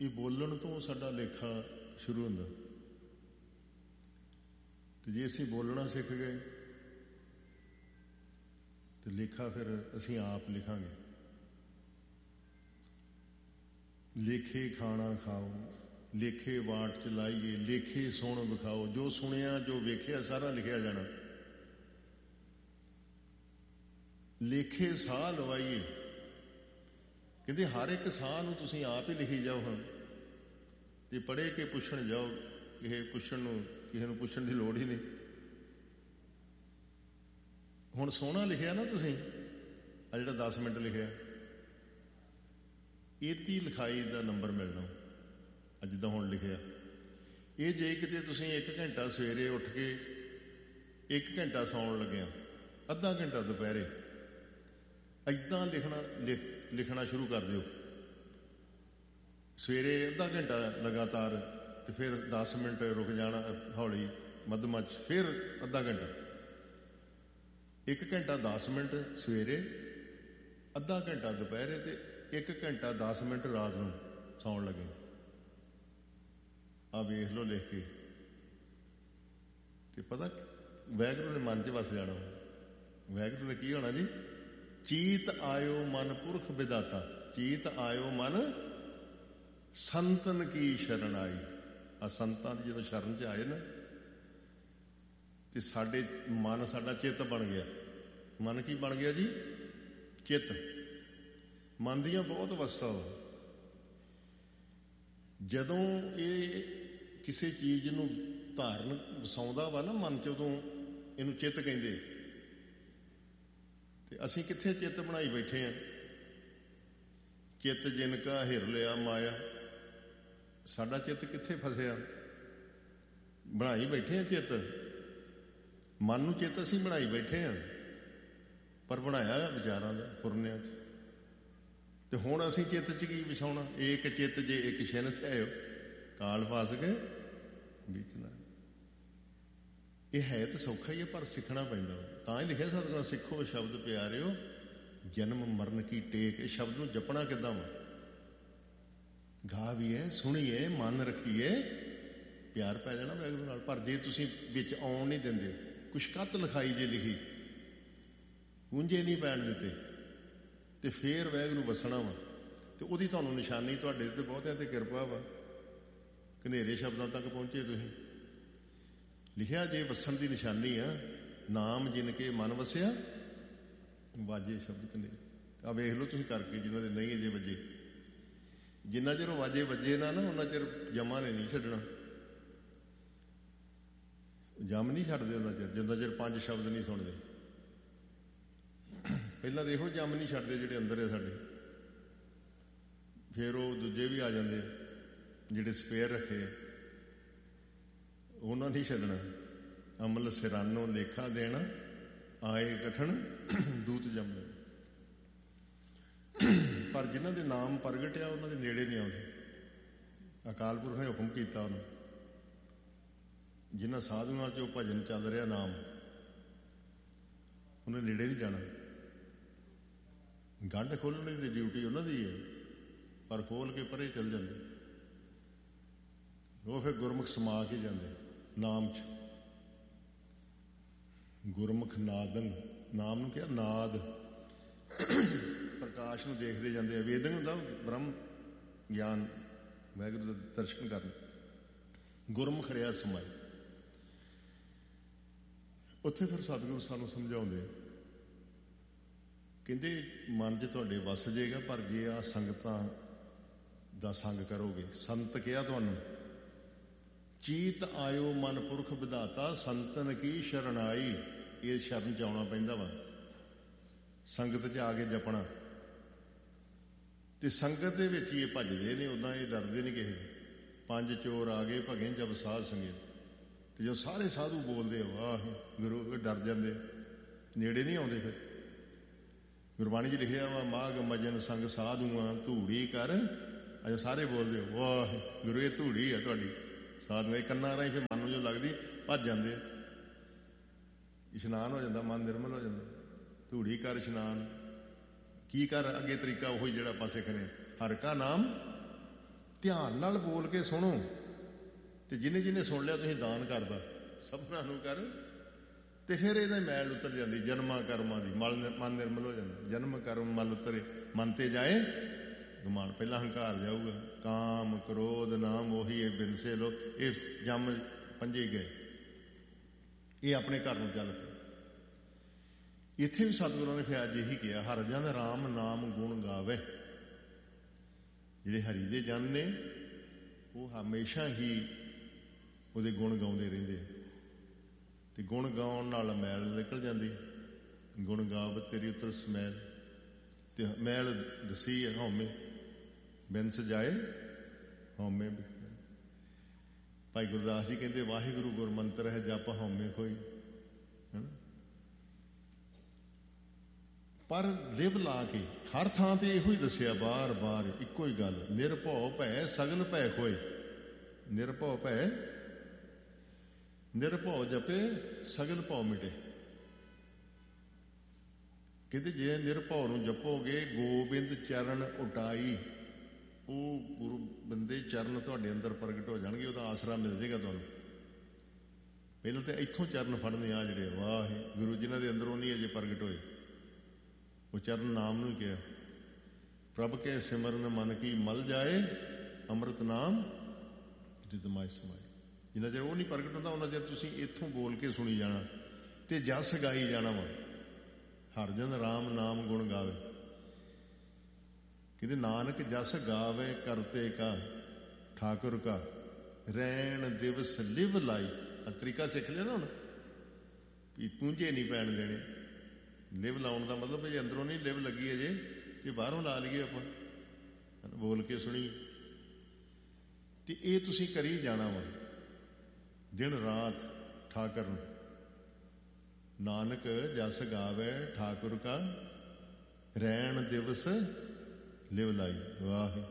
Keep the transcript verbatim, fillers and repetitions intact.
ਇਹ ਬੋਲਣ ਤੋਂ ਸਾਡਾ ਲੇਖਾ ਸ਼ੁਰੂ ਹੁੰਦਾ। ਤੇ ਜੇ ਅਸੀਂ ਬੋਲਣਾ ਸਿੱਖ ਗਏ ਤੇ ਲੇਖਾ ਫਿਰ ਅਸੀਂ ਆਪ ਲਿਖਾਂਗੇ। ਲੇਖੇ ਖਾਣਾ ਖਾਓ, ਲੇਖੇ ਵਾਟ ਚ ਲਾਈਏ, ਲੇਖੇ ਸੁਣ ਵਿਖਾਓ। ਜੋ ਸੁਣਿਆ ਜੋ ਵੇਖਿਆ ਸਾਰਾ ਲਿਖਿਆ ਜਾਣਾ। ਲੇਖੇ ਸਾਹ ਲਵਾਈਏ, ਕਹਿੰਦੇ ਹਰ ਇੱਕ ਸਾਹ ਨੂੰ ਤੁਸੀਂ ਆਪ ਹੀ ਲਿਖੀ ਜਾਓ। ਹਾਂ, ਜੇ ਪੜ੍ਹੇ ਕੇ ਪੁੱਛਣ ਜਾਓ, ਇਹ ਪੁੱਛਣ ਨੂੰ ਕਿਸੇ ਨੂੰ ਪੁੱਛਣ ਦੀ ਲੋੜ ਹੀ ਨਹੀਂ। ਹੁਣ ਸੋਹਣਾ ਲਿਖਿਆ ਨਾ ਤੁਸੀਂ, ਆ ਜਿਹੜਾ ਦਸ ਮਿੰਟ ਲਿਖਿਆ, ਇਹਤੀ ਲਿਖਾਈ ਦਾ ਨੰਬਰ ਮਿਲਣਾ। ਅੱਜ ਜਿੱਦਾਂ ਹੁਣ ਲਿਖਿਆ, ਇਹ ਜੇ ਕਿਤੇ ਤੁਸੀਂ ਇੱਕ ਘੰਟਾ ਸਵੇਰੇ ਉੱਠ ਕੇ ਇੱਕ ਘੰਟਾ ਸੌਣ ਲੱਗਿਆ, ਅੱਧਾ ਘੰਟਾ ਦੁਪਹਿਰੇ ਏਦਾਂ ਲਿਖਣਾ ਲਿਖ ਲਿਖਣਾ ਸ਼ੁਰੂ ਕਰ ਦਿਓ। ਸਵੇਰੇ ਅੱਧਾ ਘੰਟਾ ਲਗਾਤਾਰ, ਤੇ ਫਿਰ ਦਸ ਮਿੰਟ ਰੁਕ ਜਾਣਾ ਹੌਲੀ ਮੱਧਮਾ 'ਚ, ਫਿਰ ਅੱਧਾ ਘੰਟਾ, ਇੱਕ ਘੰਟਾ ਦਸ ਮਿੰਟ ਸਵੇਰੇ, ਅੱਧਾ ਘੰਟਾ ਦੁਪਹਿਰੇ, ਤੇ ਇੱਕ ਘੰਟਾ ਦਸ ਮਿੰਟ ਰਾਤ ਨੂੰ ਸੌਣ ਲੱਗੇ। ਆ ਵੇਖ ਲਓ ਲਿਖ ਕੇ, ਤੇ ਪਤਾ ਵਾਹਿਗੁਰੂ ਨੇ ਮਨ 'ਚ ਵਸ ਜਾਣਾ। ਵਾਹਿਗੁਰੂ ਨੇ ਕੀ ਹੋਣਾ ਜੀ? ਚੀਤ ਆਇਓ ਮਨ ਪੁਰਖ ਵਿਦਾਤਾ, ਚੀਤ ਆਇਓ ਮਨ ਸੰਤਨ ਕੀ ਸ਼ਰਨ ਆਈ। ਆ ਸੰਤਾਂ ਦੀ ਜਦੋਂ ਸ਼ਰਨ 'ਚ ਆਏ ਨਾ, ਤੇ ਸਾਡੇ ਮਨ, ਸਾਡਾ ਚਿੱਤ ਬਣ ਗਿਆ। ਮਨ ਕੀ ਬਣ ਗਿਆ ਜੀ? ਚਿੱਤ। ਮਨ ਦੀਆਂ ਬਹੁਤ ਅਵਸਥਾ ਵਾ। ਜਦੋਂ ਇਹ ਕਿਸੇ ਚੀਜ਼ ਨੂੰ ਧਾਰਨ ਵਸਾਉਂਦਾ ਵਾ ਨਾ ਮਨ 'ਚ, ਉਦੋਂ ਇਹਨੂੰ ਚਿੱਤ ਕਹਿੰਦੇ। ਤੇ ਅਸੀਂ ਕਿੱਥੇ ਚਿੱਤ ਬਣਾਈ ਬੈਠੇ ਆ? ਚਿੱਤ ਜਿਨ ਕਾ ਹਿਰ ਲਿਆ ਮਾਇਆ। ਸਾਡਾ ਚਿੱਤ ਕਿੱਥੇ ਫਸਿਆ? ਬਣਾਈ ਬੈਠੇ ਆ ਚਿੱਤ, ਮਨ ਨੂੰ ਚਿੱਤ ਅਸੀਂ ਬਣਾਈ ਬੈਠੇ ਆ, ਪਰ ਬਣਾਇਆ ਵਿਚਾਰਾਂ ਦਾ, ਫੁਰਨਿਆਂ 'ਚ। ਤੇ ਹੁਣ ਅਸੀਂ ਚਿੱਤ 'ਚ ਕੀ ਵਿਛਾਉਣਾ? ਏਕ ਚਿੱਤ ਜੇ ਇੱਕ ਛਿਨ ਥਿਆਇਓ, ਕਾਲ ਫਸ ਕੇ ਬੀਤਣਾ। ਇਹ ਹੈ ਤਾਂ ਸੌਖਾ ਹੀ ਹੈ, ਪਰ ਸਿੱਖਣਾ ਪੈਂਦਾ। ਤਾਂ ਹੀ ਲਿਖਿਆ ਸਤਿਗੁਰਾਂ, ਸਿੱਖੋ ਸ਼ਬਦ ਪਿਆਰਿਓ ਜਨਮ ਮਰਨ ਕੀ ਟੇਕ। ਇਹ ਸ਼ਬਦ ਨੂੰ ਜਪਣਾ ਕਿੱਦਾਂ ਵਾ? ਗਾਵੀਏ, ਸੁਣੀਏ, ਮਨ ਰੱਖੀਏ, ਪਿਆਰ ਪੈ ਜਾਣਾ ਵਾਹਿਗੁਰੂ ਨਾਲ। ਪਰ ਜੇ ਤੁਸੀਂ ਵਿੱਚ ਆਉਣ ਨਹੀਂ ਦਿੰਦੇ, ਕੁਛ ਕੱਤ ਲਿਖਾਈ ਜੇ ਲਿਖੀ, ਗੂੰਜੇ ਨਹੀਂ ਪੈਣ ਦਿੱਤੇ, ਤੇ ਫੇਰ ਵਾਹਿਗੁਰੂ ਵਸਣਾ ਵਾ। ਤੇ ਉਹਦੀ ਤੁਹਾਨੂੰ ਨਿਸ਼ਾਨੀ, ਤੁਹਾਡੇ ਤੇ ਬਹੁਤਿਆਂ ਤੇ ਕਿਰਪਾ ਵਾ, ਘਨੇਰੇ ਸ਼ਬਦਾਂ ਤੱਕ ਪਹੁੰਚੇ ਤੁਸੀਂ। ਲਿਖਿਆ ਜੇ ਵਸਣ ਦੀ ਨਿਸ਼ਾਨੀ ਆ, ਨਾਮ ਜਿਨ ਕੇ ਮਨ ਵਸਿਆ ਵਾਜੇ ਸ਼ਬਦ ਘਨੇਰੇ। ਆ ਵੇਖ ਲਓ ਤੁਸੀਂ ਕਰਕੇ, ਜਿਨ੍ਹਾਂ ਦੇ ਨਹੀਂ ਅਜੇ ਵੱਜੇ। ਜਿੰਨਾ ਚਿਰ ਵਾਜੇ ਵੱਜੇ ਨਾ ਨਾ ਉਹਨਾਂ ਚਿਰ ਜਮਾ ਨੇ ਨਹੀਂ ਛੱਡਣਾ। ਜਮ ਨਹੀਂ ਛੱਡਦੇ ਉਹਨਾਂ ਚਿਰ, ਜਿੰਨਾ ਚਿਰ ਪੰਜ ਸ਼ਬਦ ਨਹੀਂ ਸੁਣਦੇ। ਪਹਿਲਾਂ ਦੇਖੋ ਜਮ ਨਹੀਂ ਛੱਡਦੇ ਜਿਹੜੇ ਅੰਦਰ ਹੈ ਸਾਡੇ, ਫਿਰ ਉਹ ਦੂਜੇ ਵੀ ਆ ਜਾਂਦੇ ਜਿਹੜੇ ਸਪੇਅਰ ਰੱਖੇ, ਉਹਨਾਂ ਨਹੀਂ ਛੱਡਣਾ। ਅਮਲ ਸਿਰਾਨੋ ਲੇਖਾ ਦੇਣਾ, ਆਏ ਕਠਨ ਦੂਤ ਜਮ। ਪਰ ਜਿਨ੍ਹਾਂ ਦੇ ਨਾਮ ਪ੍ਰਗਟ ਆ ਉਹਨਾਂ ਦੇ ਨੇੜੇ ਨਹੀਂ ਆਉਂਦੇ। ਅਕਾਲ ਪੁਰਖ ਨੇ ਹੁਕਮ ਕੀਤਾ ਉਹਨੂੰ, ਜਿਨ੍ਹਾਂ ਸਾਧੂਆਂ 'ਚ ਉਹ ਭਜਨ ਚੱਲ ਰਿਹਾ ਨਾਮ, ਉਹਨੇ ਨੇੜੇ ਨਹੀਂ ਜਾਣਾ। ਗੰਢ ਖੋਲ੍ਹਣ ਦੀ ਡਿਊਟੀ ਉਹਨਾਂ ਦੀ ਹੈ, ਪਰ ਖੋਲ ਕੇ ਪਰੇ ਚੱਲ ਜਾਂਦੇ। ਉਹ ਫਿਰ ਗੁਰਮੁਖ ਸਮਾ ਕੇ ਜਾਂਦੇ ਨਾਮ 'ਚ। ਗੁਰਮੁਖ ਨਾਦੰ, ਨਾਮ ਨੂੰ ਕਿਹਾ ਨਾਦ, ਪ੍ਰਕਾਸ਼ ਨੂੰ ਦੇਖਦੇ ਜਾਂਦੇ ਆ। ਵੇਦਨ ਹੁੰਦਾ ਬ੍ਰਹਮ ਗਿਆਨ, ਵਾਹਿਗੁਰੂ ਦਾ ਦਰਸ਼ਨ ਕਰਨ। ਗੁਰਮੁਖ ਰਿਹਾ ਸਮਾਏ। ਉੱਥੇ ਫਿਰ ਸਤਿਗੁਰੂ ਸਾਨੂੰ ਸਮਝਾਉਂਦੇ, ਕਹਿੰਦੇ ਮਨ 'ਚ ਤੁਹਾਡੇ ਵਸ ਜਾਏਗਾ, ਪਰ ਜੇ ਆ ਸੰਗਤਾਂ ਦਾ ਸੰਗ ਕਰੋਗੇ। ਸੰਤ ਕਿਹਾ ਤੁਹਾਨੂੰ, ਚੀਤ ਆਇਓ ਮਨ ਪੁਰਖ ਵਿਧਾਤਾ, ਸੰਤਨ ਕੀ ਸ਼ਰਨ ਆਈ। ਇਹ ਸ਼ਰਨ 'ਚ ਆਉਣਾ ਪੈਂਦਾ ਵਾ, ਸੰਗਤ 'ਚ ਆ ਕੇ ਜਪਣਾ। ਤੇ ਸੰਗਤ ਦੇ ਵਿੱਚ ਹੀ ਇਹ ਭੱਜਦੇ ਨੇ, ਉੱਦਾਂ ਇਹ ਡਰਦੇ ਨਹੀਂ ਕਿਸੇ। ਪੰਜ ਚੋਰ ਆ ਗਏ ਭਗੇ ਜਬ ਸਾਧ ਸੰਗੇ, ਤੇ ਜੋ ਸਾਰੇ ਸਾਧੂ ਬੋਲਦੇ ਵਾਹ ਗੁਰੂ, ਡਰ ਜਾਂਦੇ, ਨੇੜੇ ਨਹੀਂ ਆਉਂਦੇ। ਫਿਰ ਗੁਰਬਾਣੀ 'ਚ ਲਿਖਿਆ ਵਾ, ਮਾਘ ਮਜਨ ਸੰਗ ਸਾਧੂਆਂ ਧੂੜੀ ਕਰ। ਅਜੋ ਸਾਰੇ ਬੋਲਦੇ ਵਾਹ ਗੁਰੂ, ਇਹ ਧੂੜੀ ਆ ਤੁਹਾਡੀ ਸਾਧੂ। ਇਹ ਕੰਨਾਂ ਰਾਹੀਂ ਫਿਰ ਮਨ ਨੂੰ ਜੋ ਲੱਗਦੀ ਭੱਜ ਜਾਂਦੇ। ਇਸ਼ਨਾਨ ਹੋ ਜਾਂਦਾ, ਮਨ ਨਿਰਮਲ ਹੋ ਜਾਂਦਾ। ਧੂੜੀ ਕਰ ਇਸ਼ਨਾਨ, ਕੀ ਕਰ ਅੱਗੇ ਤਰੀਕਾ ਉਹੀ ਜਿਹੜਾ ਆਪਾਂ ਸਿੱਖਦੇ। ਹਰ ਕਾ ਨਾਮ ਧਿਆਨ ਨਾਲ ਬੋਲ ਕੇ ਸੁਣੋ, ਤੇ ਜਿਹਨੇ ਜਿਹਨੇ ਸੁਣ ਲਿਆ ਤੁਸੀਂ ਦਾਨ ਕਰਦਾ ਸਭਨਾਂ ਨੂੰ ਕਰ, ਤੇ ਫਿਰ ਇਹਦਾ ਮੈਲ ਉਤਰ ਜਾਂਦੀ ਜਨਮਾਂ ਕਰਮਾਂ ਦੀ, ਮਲ ਮਨ ਨਿਰਮਲ ਹੋ ਜਾਂਦਾ। ਜਨਮ ਕਰਮ ਮਲ ਉਤਰੇ ਮਨ ਤੇ ਜਾਏ ਗੁਮਾਨ। ਪਹਿਲਾਂ ਹੰਕਾਰ ਜਾਊਗਾ, ਕਾਮ ਕ੍ਰੋਧ ਨਾ ਮੋਹੀ ਇਹ ਬਿਨਸੇ ਲੋ, ਇਹ ਜੰਮ ਪੰਜੇ ਗਏ, ਇਹ ਆਪਣੇ ਘਰ ਨੂੰ ਚੱਲ ਪਏ। ਇੱਥੇ ਵੀ ਸਤਿਗੁਰਾਂ ਨੇ ਫਿਰ ਅੱਜ ਇਹੀ ਕਿਹਾ, ਹਰਿ ਜਨ ਰਾਮ ਨਾਮ ਗੁਣ ਗਾਵੇ। ਜਿਹੜੇ ਹਰੀ ਦੇ ਜਨ ਨੇ ਉਹ ਹਮੇਸ਼ਾ ਹੀ ਉਹਦੇ ਗੁਣ ਗਾਉਂਦੇ ਰਹਿੰਦੇ ਆ, ਤੇ ਗੁਣ ਗਾਉਣ ਨਾਲ ਮੈਲ ਨਿਕਲ ਜਾਂਦੀ। ਗੁਣ ਗਾਵ ਤੇਰੀ ਉਤਰ ਸਮੈਲ, ਤੇ ਮੈਲ ਦਸੀ ਹੈ ਹਉਮੈ ਬਿਨਸ ਜਾਏ ਹਉਮੈ। ਭਾਈ ਗੁਰਦਾਸ ਜੀ ਕਹਿੰਦੇ ਵਾਹਿਗੁਰੂ ਗੁਰ ਮੰਤਰ ਹੈ ਜਪ ਹਉਮੈ ਕੋਈ, ਹੈ ਨਾ। ਪਰ ਲਿਵ ਲਾ ਕੇ ਹਰ ਥਾਂ ਤੇ ਇਹੋ ਹੀ ਦੱਸਿਆ, ਬਾਰ ਬਾਰ ਇੱਕੋ ਹੀ ਗੱਲ, ਨਿਰਭਉ ਭੈ ਸਗਲ ਭੈ ਖੋਏ। ਨਿਰਭਉ ਭੈ, ਨਿਰਭਉ ਜਪੇ ਸਗਲ ਭਉ ਮਿਟੇ। ਕਹਿੰਦੇ ਜੇ ਨਿਰਭਉ ਨੂੰ ਜਪੋਗੇ, ਗੋਬਿੰਦ ਚਰਨ ਉਟਾਈ, ਉਹ ਗੁਰੂ ਬੰਦੇ ਚਰਨ ਤੁਹਾਡੇ ਅੰਦਰ ਪ੍ਰਗਟ ਹੋ ਜਾਣਗੇ, ਉਹਦਾ ਆਸਰਾ ਮਿਲ ਜਾਏਗਾ ਤੁਹਾਨੂੰ। ਪਹਿਲਾਂ ਤਾਂ ਇੱਥੋਂ ਚਰਨ ਫੜਨੇ ਆ ਜਿਹੜੇ ਵਾਹਿਗੁਰੂ, ਜਿਨ੍ਹਾਂ ਦੇ ਅੰਦਰੋਂ ਨਹੀਂ ਅਜੇ ਪ੍ਰਗਟ ਹੋਏ, ਉਹ ਚਰਨ ਨਾਮ ਨੂੰ ਕਿਹਾ। ਪ੍ਰਭ ਕੇ ਸਿਮਰਨ ਮਨ ਕੀ ਮਲ ਜਾਏ, ਅੰਮ੍ਰਿਤ ਨਾਮ ਰਿਦਮਾਏ ਸਮਾਏ। ਜਿੰਨਾ ਚਿਰ ਉਹ ਨਹੀਂ ਪ੍ਰਗਟ ਹੁੰਦਾ ਉਹਨਾਂ ਚਿਰ ਤੁਸੀਂ ਇੱਥੋਂ ਬੋਲ ਕੇ ਸੁਣੀ ਜਾਣਾ ਤੇ ਜਸ ਗਾਈ ਜਾਣਾ ਵਾ। ਹਰ ਜਨ ਰਾਮ ਨਾਮ ਗੁਣ ਗਾਵੇ। ਕਹਿੰਦੇ ਨਾਨਕ ਜਸ ਗਾਵੇ ਕਰਤੇ ਕਾ ਠਾਕੁਰ ਕਾ, ਰੈਣ ਦਿਵਸ ਲਿਵ ਲਾਈ। ਆ ਤਰੀਕਾ ਸਿੱਖ ਲਿਆ ਨਾ ਹੁਣ, ਵੀ ਪੂੰਝੇ ਨਹੀਂ ਪੈਣ ਦੇਣੇ। ਲਿਵ ਲਾਉਣ ਦਾ ਮਤਲਬ ਜੇ ਅੰਦਰੋਂ ਨਹੀਂ ਲਿਵ ਲੱਗੀ ਅਜੇ, ਤੇ ਬਾਹਰੋਂ ਲਾ ਲਈਏ ਆਪਾਂ, ਬੋਲ ਕੇ ਸੁਣੀ। ਤੇ ਇਹ ਤੁਸੀਂ ਕਰੀ ਜਾਣਾ ਵਾ ਦਿਨ ਰਾਤ ਠਾਕਰ ਨੂੰ। ਨਾਨਕ ਜਸ ਗਾਵੇ ਠਾਕੁਰ ਕਾ, ਰੈਣ ਦਿਵਸ ਲਿਵ ਲਾਈ। ਵਾਹਿ